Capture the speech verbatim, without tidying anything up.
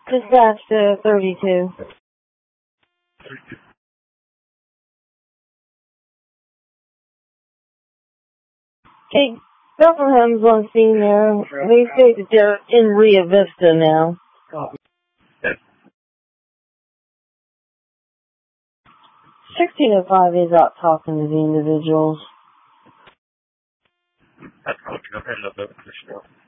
Dispatch to thirty-two. Okay, Bethlehem's on scene there. They say that they're in Rio Vista now. sixteen oh five is out talking to the individuals. That's what you're going to